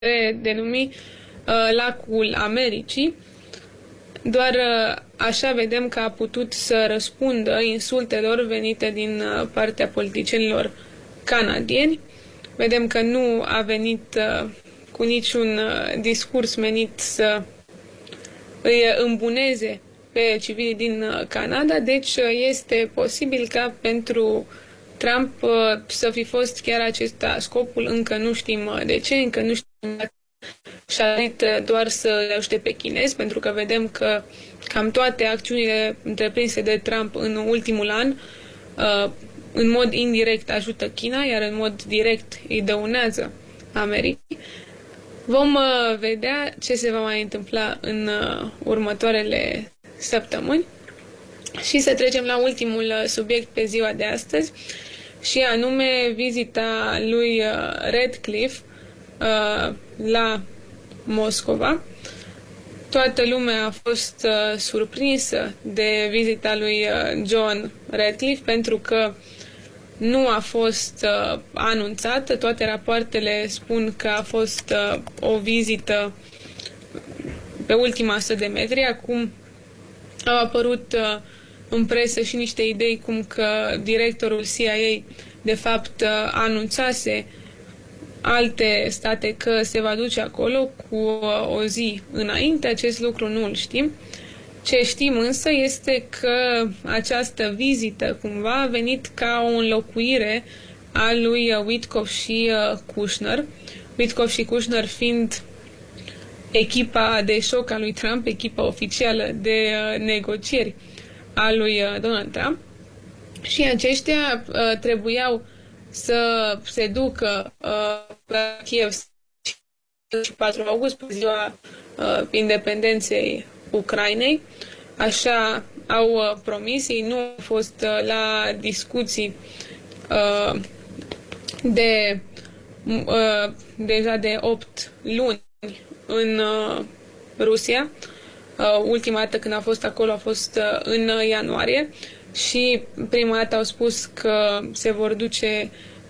denumi lacul Americii. Doar așa vedem că a putut să răspundă insultelor venite din partea politicienilor canadieni. Vedem că nu a venit cu niciun discurs menit să îi îmbuneze pe civilii din Canada, deci este posibil ca pentru Trump să fi fost chiar acesta scopul, încă nu știm de ce, încă nu știm dacă și-a dorit doar să le ajute pe chinezi, pentru că vedem că cam toate acțiunile întreprinse de Trump în ultimul an în mod indirect ajută China, iar în mod direct îi dăunează Americii. Vom vedea ce se va mai întâmpla în următoarele săptămâni și să trecem la ultimul subiect pe ziua de astăzi, și anume vizita lui Ratcliffe la Moscova. Toată lumea a fost surprinsă de vizita lui John Ratcliffe pentru că nu a fost anunțată. Toate rapoartele spun că a fost o vizită pe ultima 100 de metri. Acum au apărut în presă și niște idei cum că directorul CIA de fapt anunțase alte state că se va duce acolo cu o zi înainte. Acest lucru nu îl știm. Ce știm însă este că această vizită cumva a venit ca o înlocuire a lui Witkoff și Kushner. Witkoff și Kushner fiind echipa de șoc a lui Trump, echipa oficială de negocieri a lui Donald Trump. Și aceștia trebuiau să se ducă la Kiev și 4 august, pe ziua independenței Ucrainei. Așa au promis. Ei nu au fost la discuții deja de 8 luni în Rusia. Ultima dată când a fost acolo a fost în ianuarie și prima dată au spus că se vor duce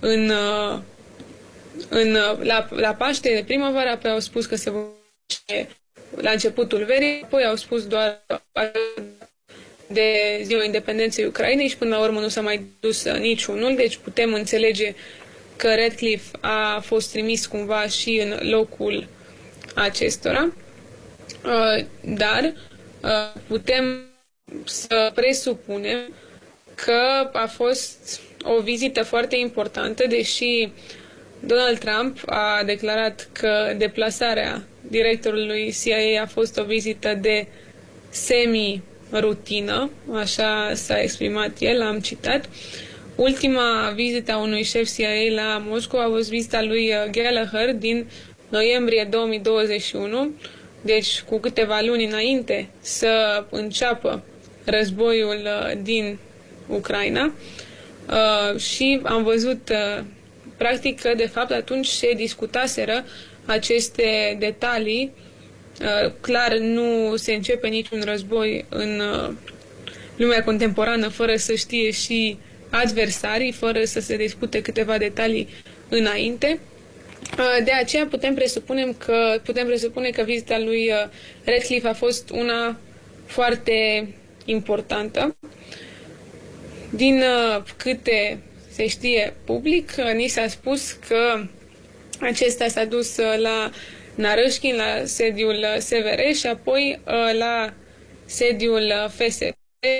la Paște de primăvară, apoi au spus că se vor duce la începutul verii, apoi au spus doar de ziua independenței Ucrainei și până la urmă nu s-a mai dus niciunul, deci putem înțelege că Ratcliffe a fost trimis cumva și în locul acestora, dar putem să presupunem că a fost o vizită foarte importantă, deși Donald Trump a declarat că deplasarea directorului CIA a fost o vizită de semi-rutină, așa s-a exprimat el, am citat. Ultima vizită a unui șef CIA la Moscova a fost vizita lui Gallagher din noiembrie 2021, deci cu câteva luni înainte să înceapă războiul din Ucraina. Și am văzut practic că de fapt atunci se discutaseră aceste detalii. Clar nu se începe niciun război în lumea contemporană fără să știe și adversarii, fără să se discute câteva detalii înainte. De aceea putem presupune că vizita lui Ratcliffe a fost una foarte importantă. Din câte se știe public, ni s-a spus că acesta s-a dus la Narâșchin, la sediul SVR și apoi la sediul FSB,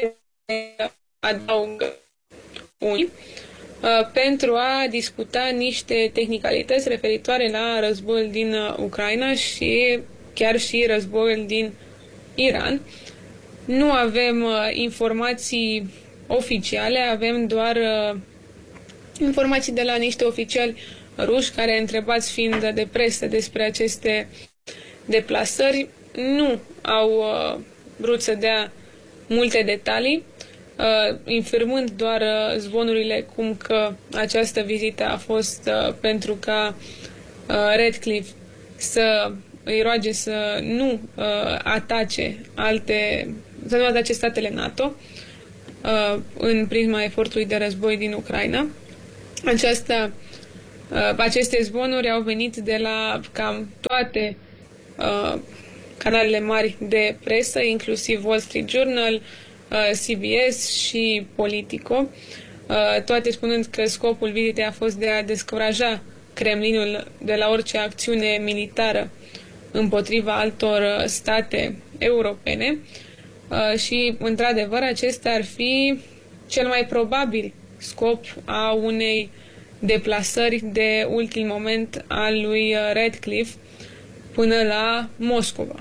adaugă unii, pentru a discuta niște tehnicalități referitoare la războiul din Ucraina și chiar și războiul din Iran. Nu avem informații oficiale, avem doar informații de la niște oficiali ruși care, întrebați fiind de presă despre aceste deplasări, nu au vrut să dea multe detalii, infirmând doar zvonurile cum că această vizită a fost pentru ca Ratcliffe să îi roage să nu atace statele NATO în prisma efortului de război din Ucraina. Aceasta Aceste zvonuri au venit de la cam toate canalele mari de presă, inclusiv Wall Street Journal, CBS și Politico, toate spunând că scopul vizitei a fost de a descuraja Kremlinul de la orice acțiune militară împotriva altor state europene și, într-adevăr, acesta ar fi cel mai probabil scop a unei deplasări de ultim moment al lui Ratcliffe până la Moscova.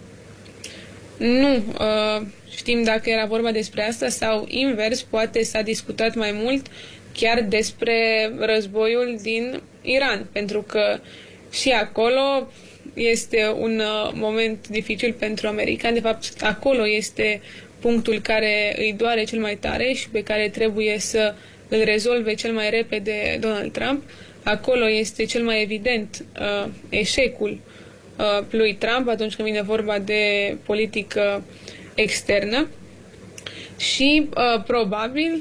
Nu știm dacă era vorba despre asta sau invers, poate s-a discutat mai mult chiar despre războiul din Iran, pentru că și acolo este un moment dificil pentru americani. De fapt, acolo este punctul care îi doare cel mai tare și pe care trebuie să îl rezolve cel mai repede Donald Trump. Acolo este cel mai evident eșecul lui Trump atunci când vine vorba de politică externă și probabil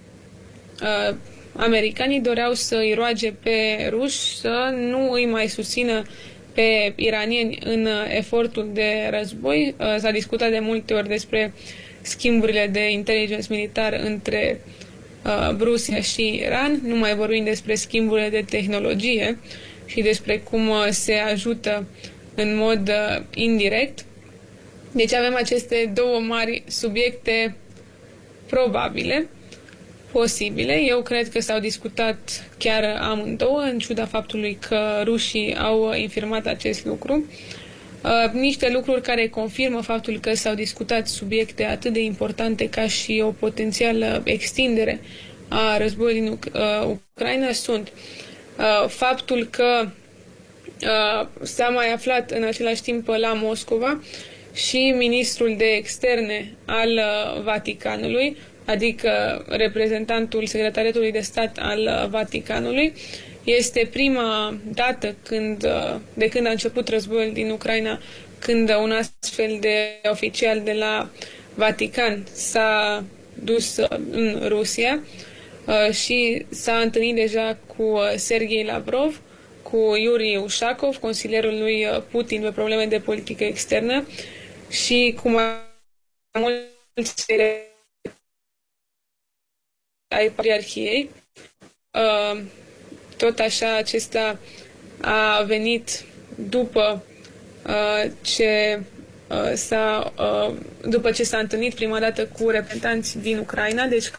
americanii doreau să îi roage pe ruși să nu îi mai susțină pe iranieni în efortul de război. S-a discutat de multe ori despre schimburile de inteligență militar între Rusia și Iran, nu mai vorbim despre schimburile de tehnologie și despre cum se ajută în mod indirect. Deci avem aceste două mari subiecte probabile, posibile. Eu cred că s-au discutat chiar amândouă, în ciuda faptului că rușii au infirmat acest lucru. Niște lucruri care confirmă faptul că s-au discutat subiecte atât de importante ca și o potențială extindere a războiului din Ucraina sunt faptul că s-a mai aflat în același timp la Moscova și ministrul de externe al Vaticanului, adică reprezentantul Secretariatului de Stat al Vaticanului. Este prima dată de când a început războiul din Ucraina, când un astfel de oficial de la Vatican s-a dus în Rusia și s-a întâlnit deja cu Sergei Lavrov, cu Yuri Ushakov, consilierul lui Putin pe probleme de politică externă, și cu mai mulți ai Patriarhiei. Tot așa, acesta a venit după ce s-a întâlnit prima dată cu reprezentanți din Ucraina. Deci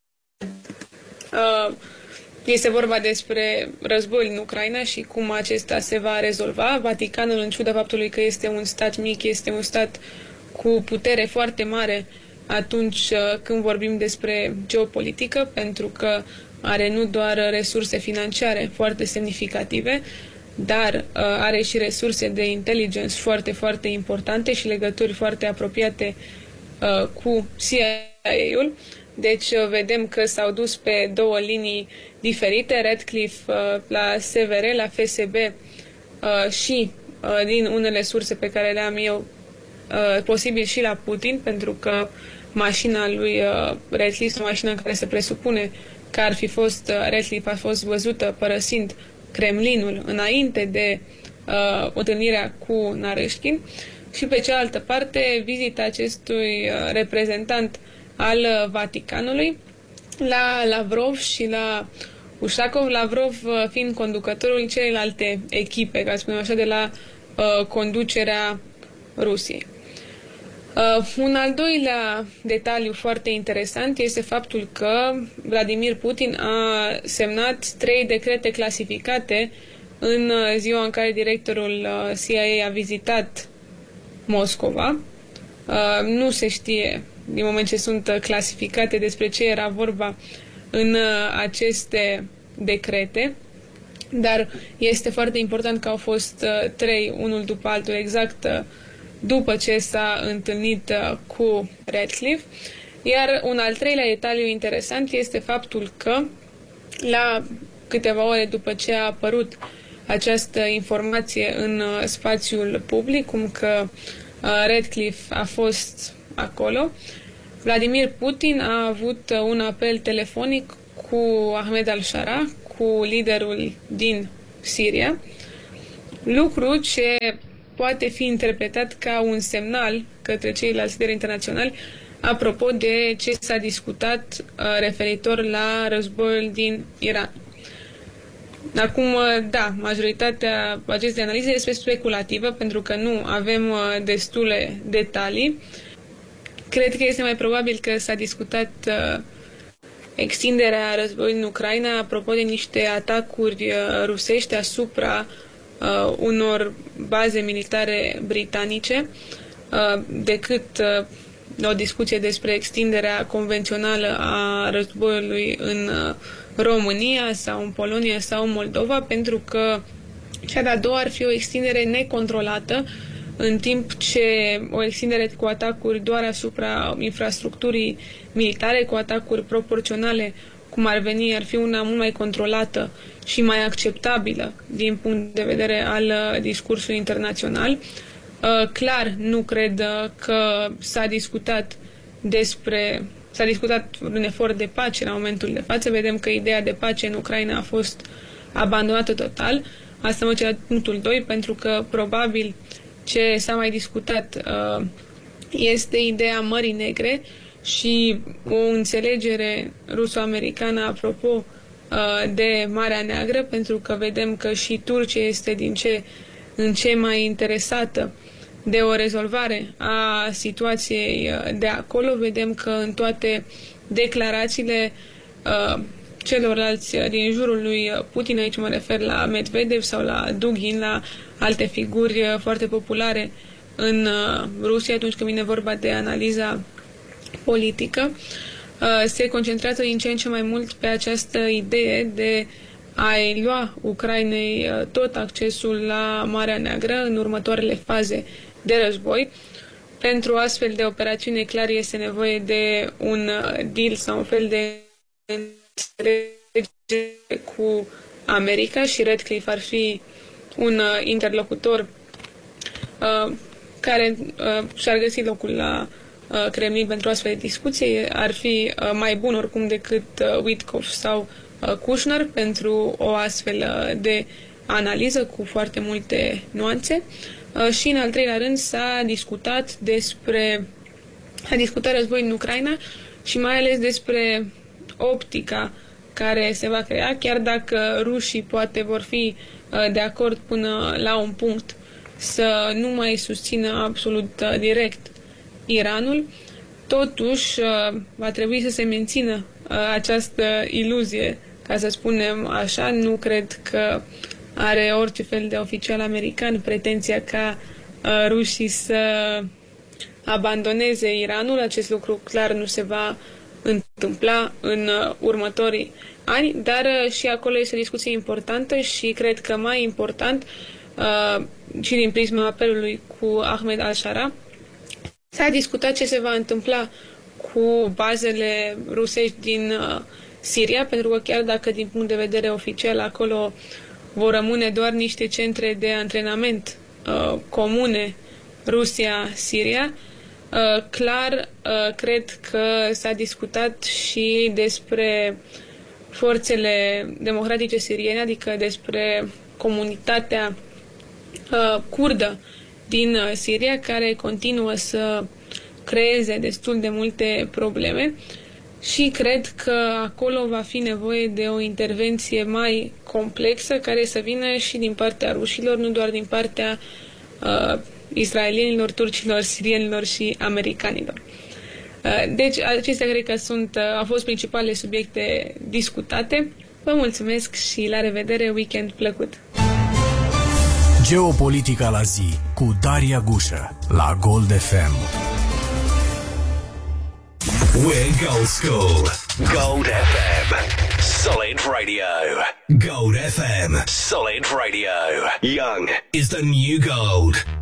este vorba despre războiul în Ucraina și cum acesta se va rezolva. Vaticanul, în ciuda faptului că este un stat mic, este un stat cu putere foarte mare atunci când vorbim despre geopolitică, pentru că are nu doar resurse financiare foarte semnificative, dar are și resurse de intelligence foarte, foarte importante și legături foarte apropiate cu CIA-ul. Deci vedem că s-au dus pe două linii diferite, Ratcliffe la SVR, la FSB și din unele surse pe care le am eu, posibil și la Putin, pentru că mașina lui Ratcliffe, mașina în care se presupune că ar fi fost Ratcliffe, a fost văzută părăsind Kremlinul înainte de întâlnirea cu Naryshkin. Și pe cealaltă parte, vizita acestui reprezentant al Vaticanului la Lavrov și la Ushakov, Lavrov fiind conducătorul celelalte echipe, ca să spunem așa, de la conducerea Rusiei. Un al doilea detaliu foarte interesant este faptul că Vladimir Putin a semnat 3 decrete clasificate în ziua în care directorul CIA a vizitat Moscova. Nu se știe, din moment ce sunt clasificate, despre ce era vorba în aceste decrete, dar este foarte important că au fost 3, unul după altul, exact după ce s-a întâlnit cu Ratcliffe. Iar un al treilea detaliu interesant este faptul că la câteva ore după ce a apărut această informație în spațiul public, cum că Ratcliffe a fost acolo, Vladimir Putin a avut un apel telefonic cu Ahmed al-Shara, cu liderul din Siria, lucru ce poate fi interpretat ca un semnal către ceilalți lideri internaționali apropo de ce s-a discutat referitor la războiul din Iran. Acum, da, majoritatea acestei analize este speculativă, pentru că nu avem destule detalii. Cred că este mai probabil că s-a discutat extinderea războiului în Ucraina apropo de niște atacuri rusești asupra unor baze militare britanice, decât o discuție despre extinderea convențională a războiului în România sau în Polonia sau în Moldova, pentru că cea de-a doua ar fi o extindere necontrolată, în timp ce o extindere cu atacuri doar asupra infrastructurii militare, cu atacuri proporționale, cum ar veni, ar fi una mult mai controlată și mai acceptabilă din punct de vedere al discursului internațional. Clar, nu cred că s-a discutat un efort de pace la momentul de față. Vedem că ideea de pace în Ucraina a fost abandonată total. Asta mă duce la punctul 2, pentru că probabil ce s-a mai discutat este ideea Mării Negre și o înțelegere ruso-americană apropo de Marea Neagră, pentru că vedem că și Turcia este din ce în ce mai interesată de o rezolvare a situației de acolo. Vedem că în toate declarațiile celorlalți din jurul lui Putin, aici mă refer la Medvedev sau la Dugin, la alte figuri foarte populare în Rusia, atunci când vine vorba de analiza politică, se concentrează din ce în ce mai mult pe această idee de a-i lua Ucrainei tot accesul la Marea Neagră în următoarele faze de război. Pentru astfel de operațiune, clar, este nevoie de un deal sau un fel de înțelegere cu America și Radcliffe ar fi un interlocutor care și-ar găsi locul la Kremlin pentru astfel de discuție. Ar fi mai bun oricum decât Witkoff sau Kushner pentru o astfel de analiză cu foarte multe nuanțe. Și în al treilea rând s-a discutat războiul în Ucraina și mai ales despre optica care se va crea, chiar dacă rușii poate vor fi de acord până la un punct să nu mai susțină absolut direct Iranul, totuși va trebui să se mențină această iluzie, ca să spunem așa. Nu cred că are orice fel de oficial american pretenția ca rușii să abandoneze Iranul. Acest lucru clar nu se va întâmpla în următorii ani, dar și acolo este o discuție importantă și cred că mai important și din prisma apelului cu Ahmed al-Shara, s-a discutat ce se va întâmpla cu bazele rusești din Siria, pentru că chiar dacă din punct de vedere oficial acolo vor rămâne doar niște centre de antrenament comune Rusia-Siria, clar cred că s-a discutat și despre forțele democratice siriene, adică despre comunitatea kurdă din Siria, care continuă să creeze destul de multe probleme și cred că acolo va fi nevoie de o intervenție mai complexă, care să vină și din partea rușilor, nu doar din partea israelienilor, turcilor, sirienilor și americanilor. Deci acestea cred că au fost principalele subiecte discutate. Vă mulțumesc și la revedere, weekend plăcut! Geopolitica la zi cu Daria Gușă la Gold FM. We're Gold School. Gold FM. Solid Radio. Gold FM. Solid Radio. Young is the new gold.